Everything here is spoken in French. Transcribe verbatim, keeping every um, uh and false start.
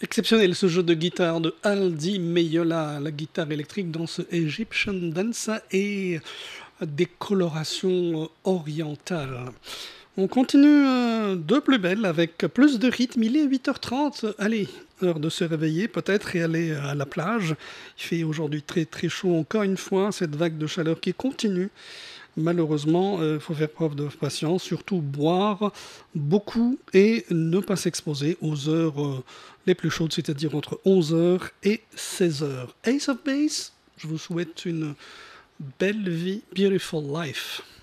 Exceptionnel ce jeu de guitare de Aldi Meola, la guitare électrique dans ce Egyptian Dance et des colorations orientales. On continue euh, de plus belle avec plus de rythme. Il est huit heures trente. Allez, heure de se réveiller peut-être et aller à la plage. Il fait aujourd'hui très très chaud encore une fois. Cette vague de chaleur qui continue. Malheureusement, il euh, faut faire preuve de patience, surtout boire beaucoup et ne pas s'exposer aux heures euh, les plus chaudes, c'est-à-dire entre onze heures et seize heures. Ace of Base, je vous souhaite une belle vie, beautiful life.